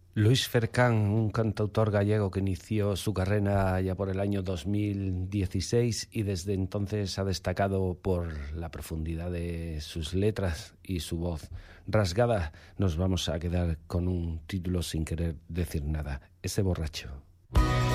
Luis Fercán, un cantautor gallego que inició su carrera ya por el año 2016 y desde entonces ha destacado por la profundidad de sus letras y su voz rasgada. Nos vamos a quedar con un título sin querer decir nada, Ese borracho.